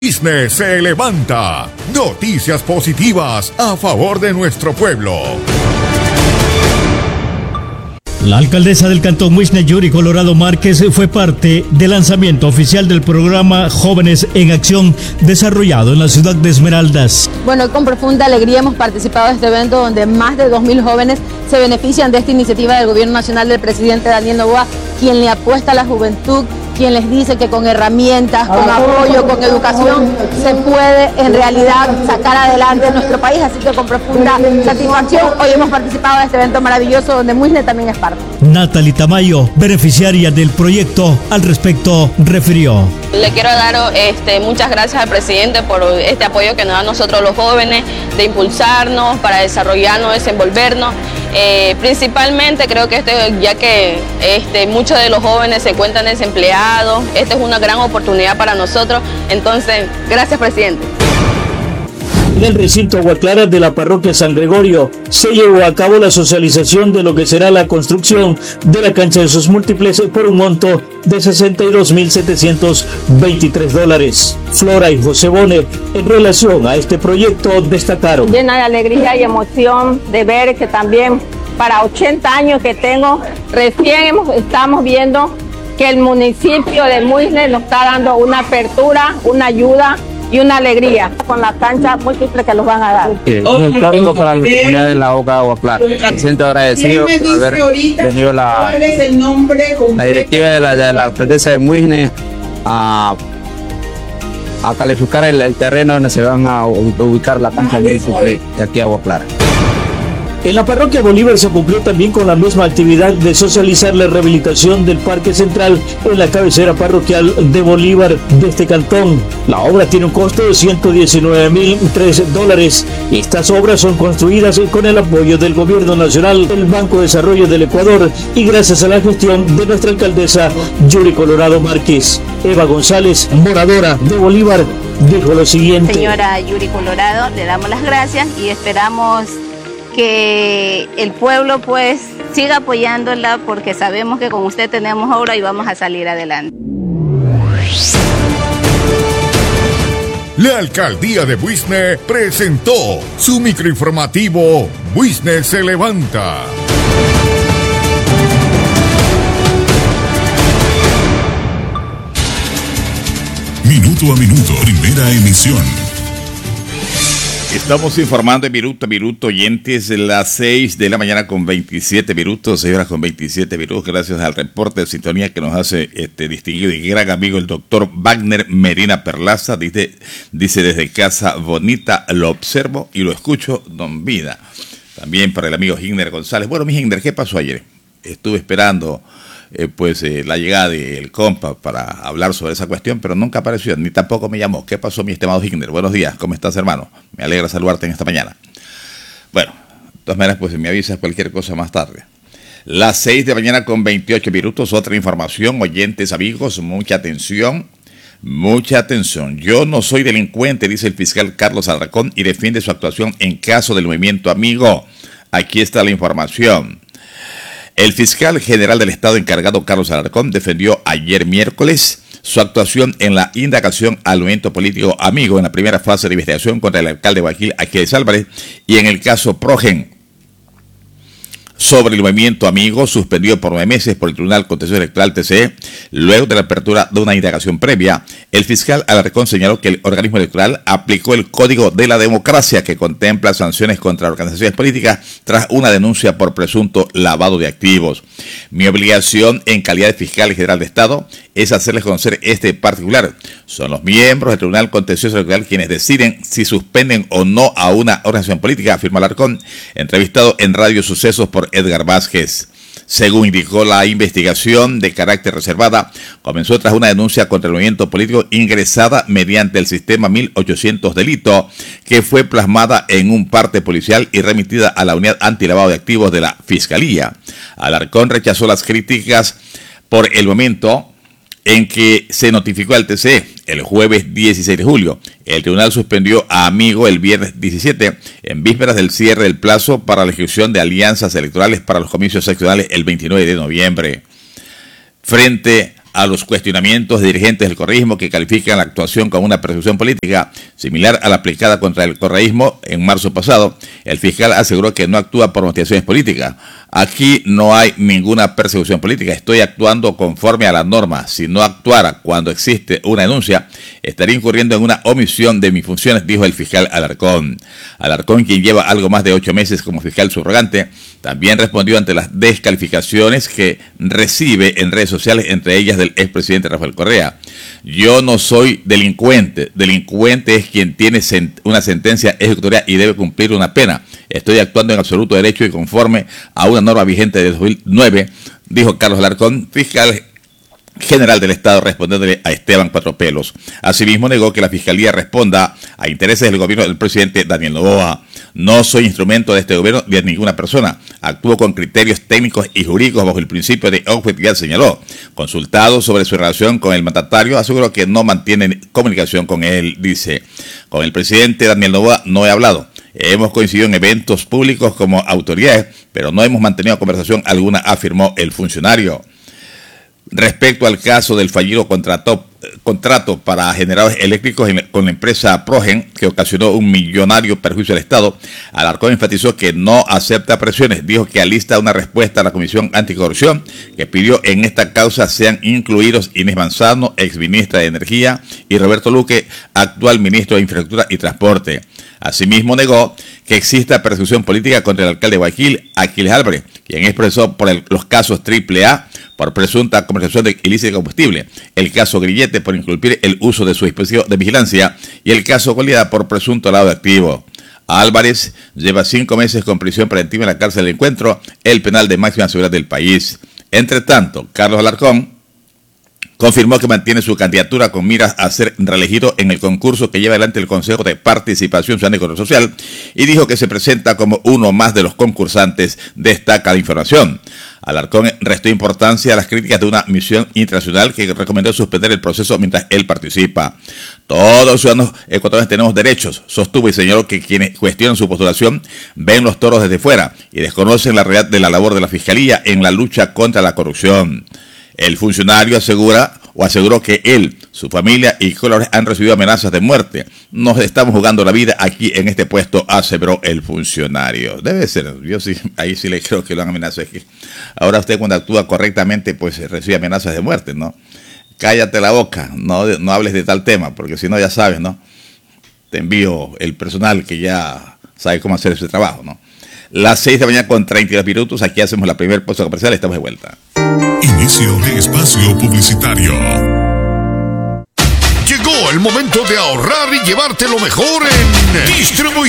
Business se levanta. Noticias positivas a favor de nuestro pueblo. La alcaldesa del Cantón Muisne, Yuri Colorado Márquez, fue parte del lanzamiento oficial del programa Jóvenes en Acción, desarrollado en la ciudad de Esmeraldas. Bueno, con profunda alegría hemos participado de este evento donde más de 2.000 jóvenes se benefician de esta iniciativa del Gobierno Nacional del presidente Daniel Noboa, quien le apuesta a la juventud, quien les dice que con herramientas, con apoyo, con educación, se puede en realidad sacar adelante nuestro país. Así que con profunda satisfacción, hoy hemos participado de este evento maravilloso donde Muisne también es parte. Natalie Tamayo, beneficiaria del proyecto, al respecto refirió. Le quiero dar muchas gracias al presidente por este apoyo que nos da a nosotros los jóvenes, de impulsarnos para desarrollarnos, desenvolvernos. Principalmente creo que ya que muchos de los jóvenes se encuentran desempleados, esta es una gran oportunidad para nosotros. Entonces, gracias, presidente. En el recinto Agua Clara de la parroquia San Gregorio se llevó a cabo la socialización de lo que será la construcción de la cancha de sus múltiples por un monto de $62,723. Flora y José Bonet, en relación a este proyecto, destacaron. Llena de alegría y emoción de ver que también para 80 años que tengo, recién estamos viendo que el municipio de Muisne nos está dando una apertura, una ayuda y una alegría con la cancha múltiple que nos van a dar. Un saludo para la comunidad de la Boca Agua Clara. Me siento agradecido por haber tenido la directiva de la alcaldesa de Muisne a calificar el terreno donde se van a ubicar la cancha de aquí a Agua Clara. En la parroquia Bolívar se cumplió también con la misma actividad de socializar la rehabilitación del Parque Central en la cabecera parroquial de Bolívar de este cantón. La obra tiene un costo de $119,003. Estas obras son construidas con el apoyo del Gobierno Nacional, el Banco de Desarrollo del Ecuador y gracias a la gestión de nuestra alcaldesa Yuri Colorado Márquez. Eva González, moradora de Bolívar, dijo lo siguiente. Señora Yuri Colorado, le damos las gracias y esperamos que el pueblo pues siga apoyándola porque sabemos que con usted tenemos obra y vamos a salir adelante. La alcaldía de Muisne presentó su microinformativo Muisne se levanta. Minuto a minuto, primera emisión. Estamos informando en minuto a minuto, oyentes, las 6 de la mañana con 27 minutos, 6 horas con 27 minutos, gracias al reporte de sintonía que nos hace este distinguido y gran amigo el doctor Wagner Medina Perlaza. Dice desde Casa Bonita, lo observo y lo escucho, don Vida. También para el amigo Higner González. Bueno, mi Higner, ¿qué pasó ayer? Estuve esperando la llegada del compa para hablar sobre esa cuestión, pero nunca apareció, ni tampoco me llamó. ¿Qué pasó, mi estimado Higner? Buenos días, ¿cómo estás, hermano? Me alegra saludarte en esta mañana. Bueno, de todas maneras, pues me avisas cualquier cosa más tarde. Las 6 de la mañana con 28 minutos, otra información, oyentes, amigos, mucha atención. Mucha atención. Yo no soy delincuente, dice el fiscal Carlos Alarcón, y defiende su actuación en caso del movimiento Amigo. Aquí está la información. El fiscal general del Estado encargado, Carlos Alarcón, defendió ayer miércoles su actuación en la indagación al movimiento político Amigo en la primera fase de investigación contra el alcalde de Guayaquil, Aquiles Álvarez, y en el caso Progen. Sobre el movimiento Amigo, suspendido por 9 meses por el Tribunal Contencioso Electoral TCE, luego de la apertura de una indagación previa, el fiscal Alarcón señaló que el organismo electoral aplicó el Código de la Democracia que contempla sanciones contra organizaciones políticas tras una denuncia por presunto lavado de activos. Mi obligación en calidad de fiscal general de Estado es hacerles conocer este particular. Son los miembros del Tribunal Contencioso Electoral quienes deciden si suspenden o no a una organización política, afirma Alarcón, entrevistado en Radio Sucesos por Edgar Vázquez. Según indicó, la investigación de carácter reservada comenzó tras una denuncia contra el movimiento político ingresada mediante el sistema 1800 delito, que fue plasmada en un parte policial y remitida a la unidad antilavado de activos de la Fiscalía. Alarcón rechazó las críticas por el momento en que se notificó al TCE el jueves 16 de julio. El tribunal suspendió a Amigo el viernes 17, en vísperas del cierre del plazo para la ejecución de alianzas electorales para los comicios seccionales el 29 de noviembre. Frente a los cuestionamientos de dirigentes del correísmo que califican la actuación como una persecución política similar a la aplicada contra el correísmo en marzo pasado, el fiscal aseguró que no actúa por motivaciones políticas. Aquí no hay ninguna persecución política, estoy actuando conforme a la norma. Si no actuara cuando existe una denuncia, estaría incurriendo en una omisión de mis funciones, dijo el fiscal Alarcón. Alarcón, quien lleva algo más de 8 meses como fiscal subrogante, también respondió ante las descalificaciones que recibe en redes sociales, entre ellas del expresidente Rafael Correa. Yo no soy delincuente, delincuente es quien tiene una sentencia ejecutoria y debe cumplir una pena. Estoy actuando en absoluto derecho y conforme a una norma vigente de 2009, dijo Carlos Alarcón, fiscal general del Estado, respondiéndole a Esteban Cuatro Pelos. Asimismo, negó que la Fiscalía responda a intereses del gobierno del presidente Daniel Noboa. No soy instrumento de este gobierno ni de ninguna persona. Actúo con criterios técnicos y jurídicos bajo el principio de objetividad, señaló. Consultado sobre su relación con el mandatario, aseguró que no mantiene comunicación con él. Dice, con el presidente Daniel Noboa no he hablado. Hemos coincidido en eventos públicos como autoridades, pero no hemos mantenido conversación alguna, afirmó el funcionario. Respecto al caso del fallido contrato para generadores eléctricos con la empresa Progen, que ocasionó un millonario perjuicio al Estado, Alarcón enfatizó que no acepta presiones. Dijo que alista una respuesta a la Comisión Anticorrupción, que pidió en esta causa sean incluidos Inés Manzano, exministra de Energía, y Roberto Luque, actual ministro de Infraestructura y Transporte. Asimismo, negó que exista persecución política contra el alcalde de Guayaquil, Aquiles Álvarez, quien es procesado por los casos AAA por presunta comercialización de ilícita de combustible, el caso Grillete por incumplir el uso de su dispositivo de vigilancia y el caso Goliat por presunto lavado de activos. Álvarez lleva 5 meses con prisión preventiva en la cárcel del Encuentro, el penal de máxima seguridad del país. Entre tanto, Carlos Alarcón confirmó que mantiene su candidatura con miras a ser reelegido en el concurso que lleva adelante el Consejo de Participación Ciudadana y Control Social y dijo que se presenta como uno más de los concursantes, destaca la información. Alarcón restó importancia a las críticas de una misión internacional que recomendó suspender el proceso mientras él participa. Todos los ciudadanos ecuatorianos tenemos derechos, sostuvo y señaló que quienes cuestionan su postulación ven los toros desde fuera y desconocen la realidad de la labor de la Fiscalía en la lucha contra la corrupción. El funcionario aseguró que él, su familia y colaboradores han recibido amenazas de muerte. Nos estamos jugando la vida aquí en este puesto, aseveró el funcionario. Debe ser, yo sí, ahí sí le creo que lo han amenazado. Ahora usted cuando actúa correctamente, pues recibe amenazas de muerte, ¿no? Cállate la boca, no hables de tal tema, porque si no ya sabes, ¿no? Te envío el personal que ya sabe cómo hacer ese trabajo, ¿no? Las 6 de la mañana con 32 minutos, aquí hacemos la primera pausa comercial, estamos de vuelta. Inicio de espacio publicitario. Llegó el momento de ahorrar y llevarte lo mejor en Distribuidora